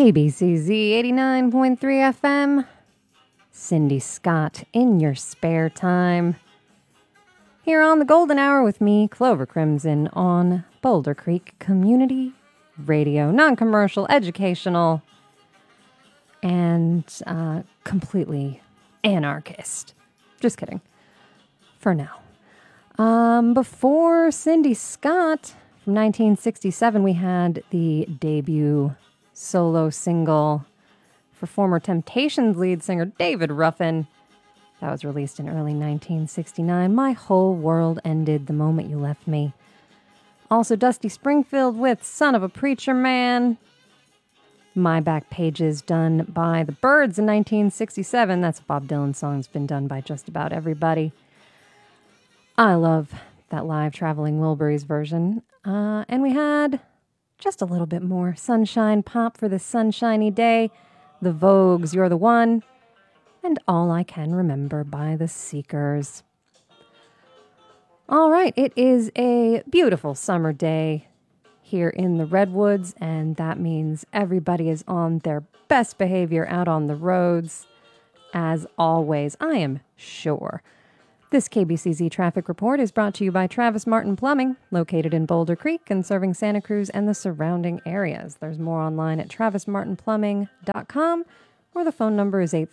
KBCZ 89.3 FM. Cindy Scott in your spare time. Here on the Golden Hour with me, Clover Crimson, on Boulder Creek Community Radio. Non-commercial, educational, and completely anarchist. Just kidding. For now. Before Cindy Scott, from 1967, we had the debut solo single for former Temptations lead singer David Ruffin. That was released in early 1969. My Whole World Ended the Moment You Left Me. Also Dusty Springfield with Son of a Preacher Man. My Back Pages, done by the Byrds in 1967. That's a Bob Dylan song. It's been done by just about everybody. I love that live Traveling Wilburys version. And we had just a little bit more sunshine pop for this sunshiny day. The Vogues, You're the One, and All I Can Remember by the Seekers. All right, it is a beautiful summer day here in the Redwoods, and that means everybody is on their best behavior out on the roads. As always, I am sure. This KBCZ traffic report is brought to you by Travis Martin Plumbing, located in Boulder Creek and serving Santa Cruz and the surrounding areas. There's more online at travismartinplumbing.com, or the phone number is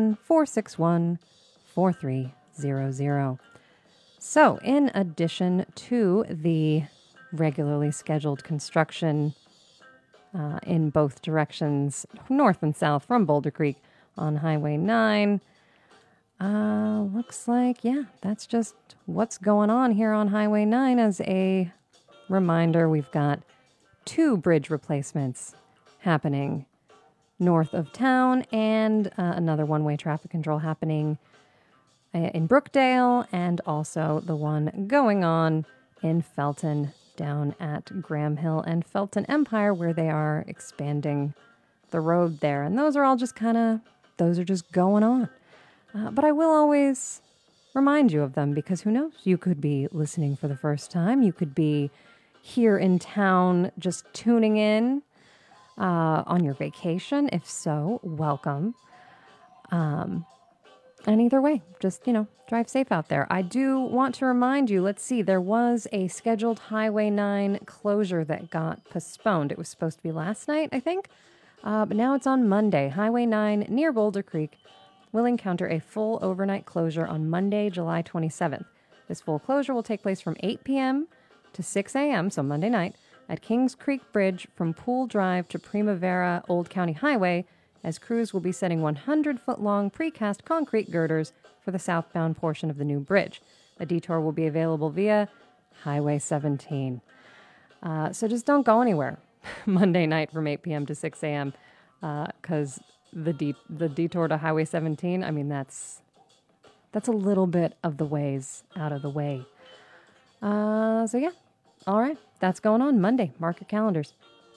831-461-4300. So, in addition to the regularly scheduled construction in both directions, north and south from Boulder Creek on Highway 9, looks like, yeah, that's just what's going on here on Highway 9. As a reminder, we've got 2 bridge replacements happening north of town and another one-way traffic control happening in Brookdale, and also the one going on in Felton down at Graham Hill and Felton Empire, where they are expanding the road there. And those are all just those are just going on. But I will always remind you of them, because who knows? You could be listening for the first time. You could be here in town just tuning in on your vacation. If so, welcome. And either way, just, drive safe out there. I do want to remind you, let's see, there was a scheduled Highway 9 closure that got postponed. It was supposed to be last night, I think. But now it's on Monday. Highway 9 near Boulder Creek will encounter a full overnight closure on Monday, July 27th. This full closure will take place from 8 p.m. to 6 a.m., so Monday night, at Kings Creek Bridge from Pool Drive to Primavera Old County Highway, as crews will be setting 100-foot-long precast concrete girders for the southbound portion of the new bridge. A detour will be available via Highway 17. So just don't go anywhere Monday night from 8 p.m. to 6 a.m., because the detour to Highway 17, I mean, that's a little bit of the ways out of the way. So yeah, all right, that's going on Monday. Mark your calendars.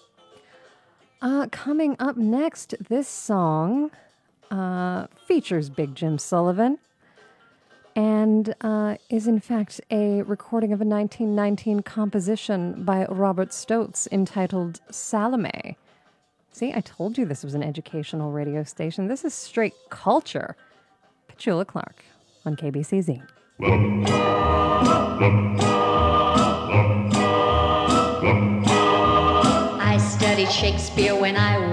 Coming up next, this song features Big Jim Sullivan and is in fact a recording of a 1919 composition by Robert Stotz entitled Salome. See, I told you this was an educational radio station. This is straight culture. Petula Clark on KBCZ. I studied Shakespeare when I